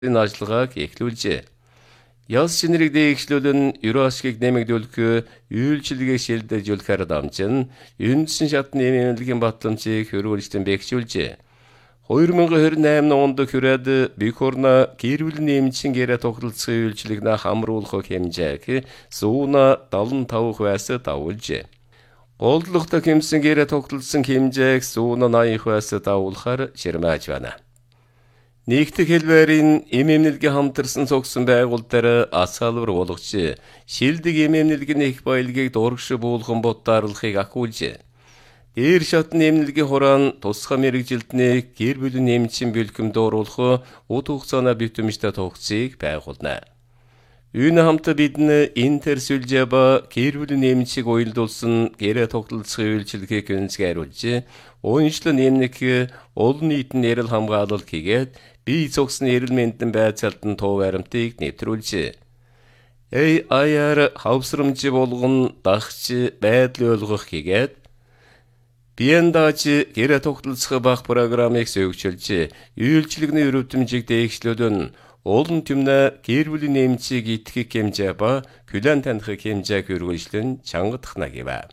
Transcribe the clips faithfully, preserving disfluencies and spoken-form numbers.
энэ ажиллагааг эхлүүлжээ. Яс шинэрийг дээгшлүүлэн ерөө ашгийг нэмэгдүүлэх үйлчилгээг шилдэж дамжин үндсэн шатны эмнэлгийн батламжийг хөрвүүлжтэн бэхжүүлжээ. хоёр мянга хорин eight онд хүрээд Бихорна гэр бүлийн эмчин гэрээ тогтолцохын үйлчлэгнээ хамруулах хэмжээг сууна seventy-five байсаа давуулжээ. Голдлогтой хэмсэн гэрээ тогтолцсон хэмжээг сууна eighty байсаа давуулахаар ширмэж байна. Нэгдэх хэлбэрийн эм эмнэлгийн хамтарсан цогсон байгуулалтаар асаалвар болгож шилдэг эм эмнэлгийн их баялагийг дурагш буулган боддаарлахыг ахиулжээ. Дээр шатны эмнэлгийн хураан тусгай мэргэжилтний гэр бүлийн эмчин бэлгэм дууруулах уд хугацааны битэмжтэй тогтцыг байгуулна. Үүний хамт бидний интерсүлжаба гэр бүлийн эмчийг уялдуулсан гэрээ тогтолцохын үйлчилгээг гэнцгээруулж, ууншлан эмнэг олон нийтийн эрэл хамгаалал хийгээд бие цогсон эрэл мэндэн байцаалтан туу баримтыг нэвтрүүлжээ. эй ай ар хавсрамж болгон дагч байдал ойлгох хийгээд биендаж гэрээ тогтолцох бах программыг зөвшөөрж, үйлчилгэний өрөвдмжийг дээгшлүүлэн олон түмнэ гэр бүлийн эмчийг итгэх хэмжээ ба хүлээн таних хэмжээг хөрвүүлжлэн чангадах нагива.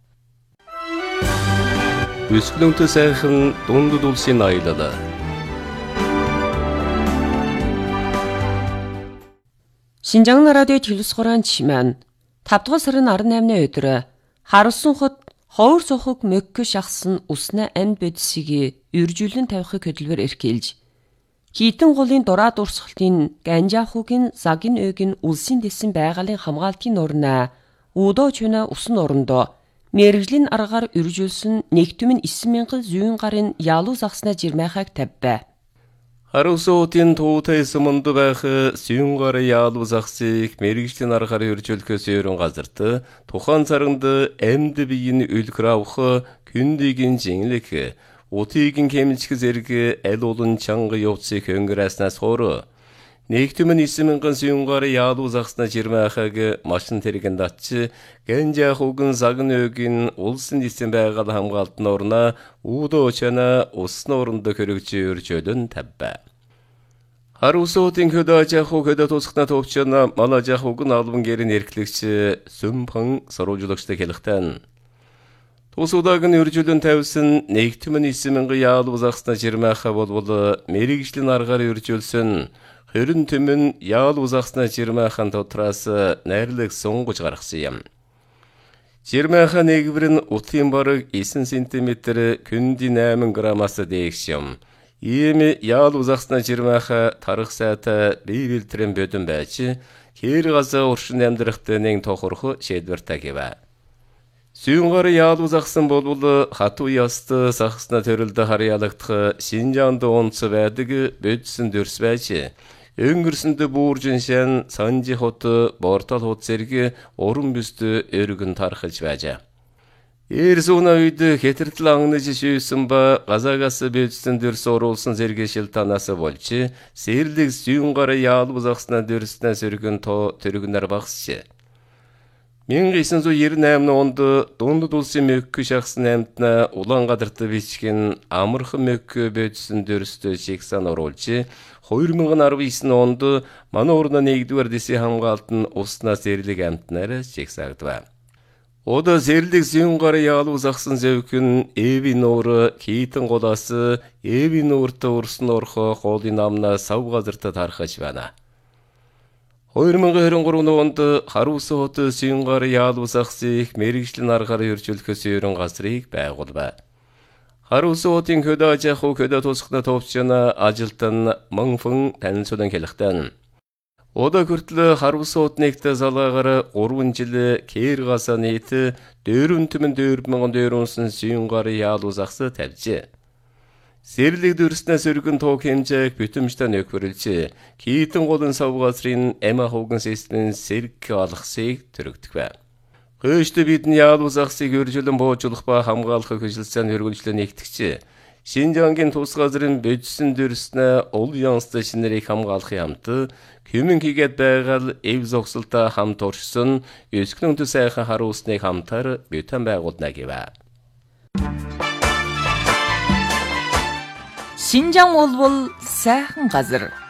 Өсгөлөнтө сайхан дундад улсын аялал. Шинжаан радио телевизхорон чимэн five дугаар сарын eighty-eighны өдөр харуулсан хот ховор сохог мөккө шахсан усна амьд бодисыг үржүүлэн тавихыг хөдөлгөөр эрхэлж, хитэн голын дураа дурсгалтын Ганжаахугийн загин ойгийн улсын дэсэн байгалийн хамгаалтын нурнаа удоо чуна усан орондоо мэргэжлийн аргаар үржүүлсэн нэгтүмэн nine thousand зүйн гарын ялуу загснаа жирмайхаг тавьбай. Харуусуудын туутай суманд байх зүйн гарын ялуу загсыг мэргэжлийн аргаар үржүүлэхээс өөрөн газарт тухайн царанд амьд биеийн үлгэр авах күндигийн жинлэх утигийн хэмжих зэрэг аль олон чанга явцыг өнгөрөөснөөс хойш нэгтүмэн nine thousand зүйн гарын ялуу загснаа жирмайхаг машин тэрэгэн датч Ганжаахугийн загин ойгийн улсын дэсэн байгаль хамгаалтын орноо удоо чана усны орондоо хөрөгж өржөөлөн тавьбай. Харуусуудын хөдөөжааху хөдөө тусахна төвчөн малажаахугийн албан гэрийн эрхлэгч сүмхэн сурвалжлагчтай хэлэхтэн. Тусуудаг нь өржөөлөн тавьсан нэгтүмэн nine thousand ялуу загснаа жирмайхаа болбол мэргэжлийн аргаар өржөөлсөн хорин түмэн ялуу загснаа жирмайхан дотроос найрлаг сунгаж гаргасан юм. Жирмайха нэгвэр нь утын бараг nine сантиметр күнди eight граммаас дээш юм. Ийм ялуу загснаа жирмайха тарах сайтай бие бэлтрэн бодон байж, хэр газаа уршин амьдрахтай нэг тохорох шийдвэртэй гэвэ. Зүйн гарын ялуу загсан болбол хатуу яст сахсна төрөлдө харьяалагдах Шинжаанд онц байдаг бодсон дөрс байж, өнгөрсөнд бууржин шан санжи хот бортал хот зэрэг уран бүст өргөн тархаж байжээ. Эрсүүна үед хэтэртэл ангнаж шүүсэн ба газаагаас бодсон дөрс оруулсан зэрэг шилтанаас болж, сэрлэг зүйн гарын ялуу загснаа дөрснээс өргөн тоо төргнөр багсжээ. nineteen ninety-eight онд дундад улсын мөккө шахсан амьтна Улаангадарт бичгэн амархан мөккө бодсон дөрстө шигсан оруулж, twenty nineteen онд манай урна нэгдүгээр дэсийн хамгаалт нь уснаас сэрлэг амьтнаар шигсагдав. Ода сэрлэг зүйн гарын ялуу загсан зэвхэн Эви нуур хитэн голоос Эви нуурт урсан орхо хоолын намна сав газарт тархаж байна. twenty twenty-three онд харуусуу хот зүйн гарын ялуу загсыг мэргэжлийн аргаар өржүүлэхээс өөрөн газрыг байгуулв. Харуусуу хотын хөдөөжааху хөдөө тусахна товчна ажилтан манфэн танилцуулан хэлэхтэн. Ода хүртэл харуусуу хотнэгт залгаагаар three жил кэр гасаа нийт four түмэн four thousand дөрвөн зүйн гарын ялуу загс тавьжээ. Сэрлэг дөрснөөс өргөн тоог хэмжээг битэмжтэй нөхөрлж, хитэн голын сав газрын эма хууган системийн сэрэг алгасыг төрөгдөх байв. Хөөшд бидний ялуу загсыг өржүүлэн боожуулах ба хамгаалах хөшөлцөөний хөргөлжлөө нэгтгэж, Шинжаангийн тус газрын бодсон дөрснөө ол янстай шинэрийг хамгаалахын хамт хүмүн хийгээд байгаал эв зогсолтой хамт оршсон өсгөлөнтө сайхан харуулсныг хамтаар бүтэн байгуулна гэвэ. Шинжаан болбол сайхан газар.